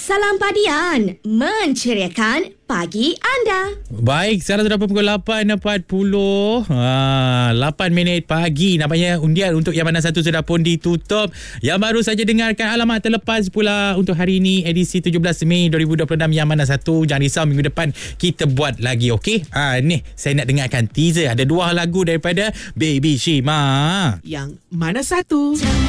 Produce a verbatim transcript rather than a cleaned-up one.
Salam Padian, menceriakan pagi anda. Baik, sekarang sudah pukul lapan empat puluh. Ha, lapan minit pagi. Nampaknya undian untuk Yang Mana Satu sudah pun ditutup. Yang baru saja dengarkan alamat terlepas pula untuk hari ini, edisi tujuh belas Mei dua ribu dua puluh enam Yang Mana Satu. Jangan risau, minggu depan kita buat lagi, okey? Ha, ni, saya nak dengarkan teaser. Ada dua lagu daripada Baby Shima. Yang Mana Satu.